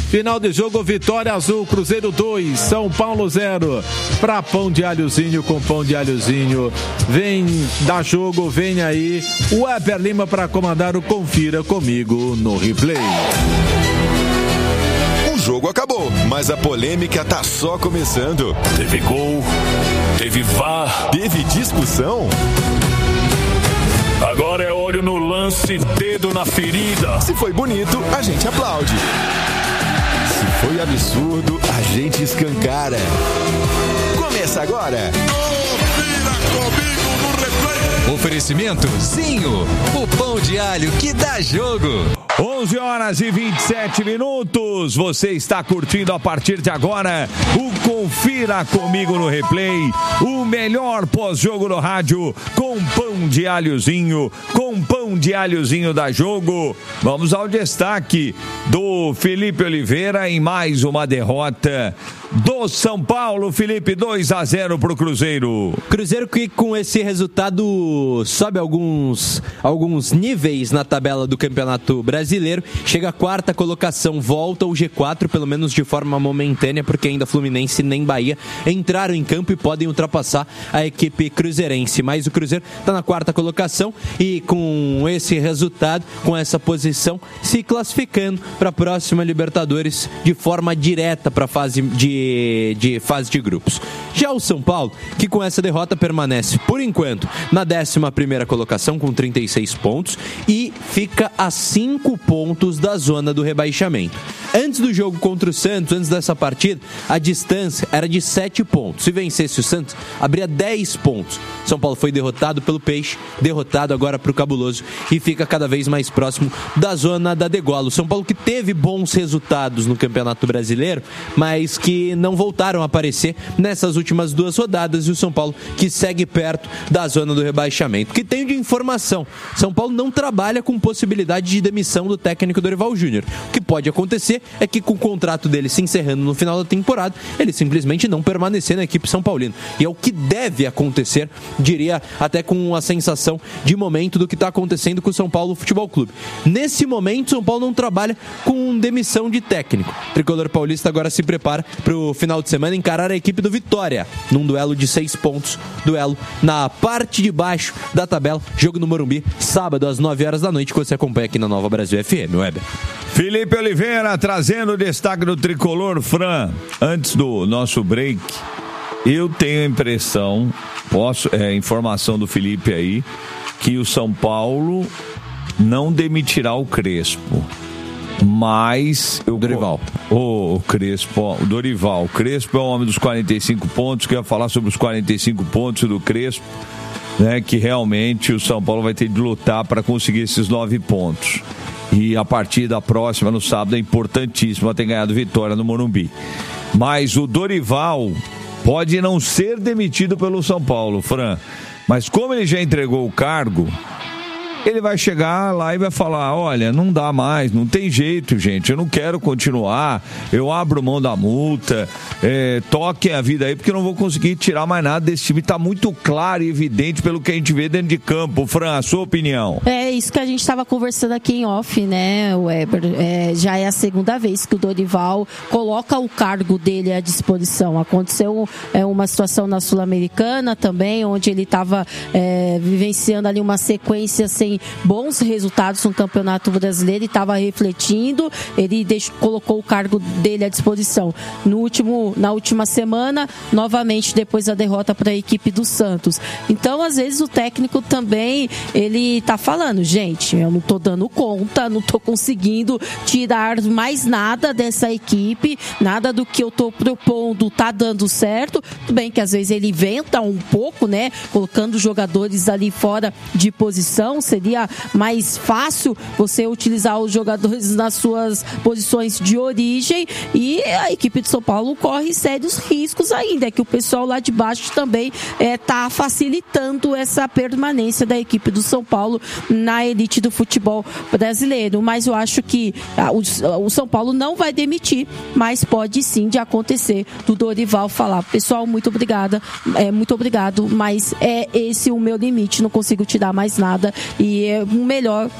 Final de jogo, Vitória Azul, Cruzeiro 2, São Paulo 0. Pra Pão de Alhozinho, com Pão de Alhozinho. Vem dar jogo, vem aí. O Weber Lima para comandar o Confira Comigo no Replay. O jogo acabou, mas a polêmica tá só começando. Teve gol, teve VAR, teve discussão. Agora é olho no lance, dedo na ferida. Se foi bonito, a gente aplaude. Se foi absurdo, a gente escancara. Começa agora. Confira Comigo no Replay. Oferecimento Zinho, o pão de alho que dá jogo. 11h27. Você está curtindo a partir de agora o Confira Comigo no Replay, o melhor pós-jogo no rádio, com Pão de Alhozinho, com Pão de Alhozinho da Jogo. Vamos ao destaque do Felipe Oliveira em mais uma derrota do São Paulo. Felipe, 2-0 pro Cruzeiro. Cruzeiro que com esse resultado sobe alguns níveis na tabela do Campeonato Brasileiro, chega à quarta colocação, volta ao G4, pelo menos de forma momentânea, porque ainda Fluminense nem Bahia entraram em campo e podem ultrapassar a equipe cruzeirense, mas o Cruzeiro está na quarta colocação e com esse resultado, com essa posição, se classificando para a próxima Libertadores de forma direta para a fase de fase de grupos. Já o São Paulo, que com essa derrota permanece, por enquanto, na 11ª colocação com 36 pontos e fica a 5 pontos da zona do rebaixamento. Antes do jogo contra o Santos, antes dessa partida, a distância era de 7 pontos. Se vencesse o Santos, abria 10 pontos. São Paulo foi derrotado pelo Peixe, derrotado agora para o Cabuloso e fica cada vez mais próximo da zona da degola. O São Paulo que teve bons resultados no Campeonato Brasileiro, mas que não voltaram a aparecer nessas últimas 2 rodadas, e o São Paulo que segue perto da zona do rebaixamento. O que tem de informação? São Paulo não trabalha com possibilidade de demissão do técnico Dorival Júnior. O que pode acontecer é que com o contrato dele se encerrando no final da temporada, ele simplesmente não permanecer na equipe São Paulina. E é o que deve acontecer, diria até com a sensação de momento do que está acontecendo com o São Paulo Futebol Clube. Nesse momento, o São Paulo não trabalha com demissão de técnico. O tricolor paulista agora se prepara para o final de semana encarar a equipe do Vitória, num duelo de 6 pontos, duelo na parte de baixo da tabela, jogo no Morumbi, sábado às 9h da noite, que você acompanha aqui na Nova Brasil FM, Weber. Felipe Oliveira trazendo o destaque do tricolor. Fran, antes do nosso break, eu tenho a impressão, informação do Felipe aí, que o São Paulo não demitirá o Crespo. Mas o Dorival. O Dorival. O Crespo é o homem dos 45 pontos, que ia falar sobre os 45 pontos do Crespo, né, que realmente o São Paulo vai ter de lutar para conseguir esses 9 pontos. E a partida próxima, no sábado, é importantíssima ter ganhado Vitória no Morumbi. Mas o Dorival pode não ser demitido pelo São Paulo, Fran. Mas como ele já entregou o cargo, ele vai chegar lá e vai falar: olha, não dá mais, não tem jeito, gente, eu não quero continuar, eu abro mão da multa, toquem a vida aí, porque eu não vou conseguir tirar mais nada desse time. Tá muito claro e evidente pelo que a gente vê dentro de campo. Fran, a sua opinião? É isso que a gente estava conversando aqui em off, né, Weber? Já é a segunda vez que o Dorival coloca o cargo dele à disposição. Aconteceu uma situação na Sul-Americana também, onde ele estava vivenciando ali uma sequência sem bons resultados no Campeonato Brasileiro e estava refletindo, ele colocou o cargo dele à disposição. Na última semana, novamente, depois da derrota para a equipe do Santos. Então, às vezes, o técnico também, ele está falando: gente, eu não estou dando conta, não estou conseguindo tirar mais nada dessa equipe, nada do que eu estou propondo está dando certo. Tudo bem que às vezes ele inventa um pouco, né, colocando jogadores ali fora de posição. Seria mais fácil você utilizar os jogadores nas suas posições de origem, e a equipe de São Paulo corre sérios riscos ainda, é que o pessoal lá de baixo também está facilitando essa permanência da equipe do São Paulo na elite do futebol brasileiro. Mas eu acho que o São Paulo não vai demitir, mas pode sim de acontecer do Dorival falar: pessoal, muito obrigado, mas é esse o meu limite, não consigo te dar mais nada, e é o melhor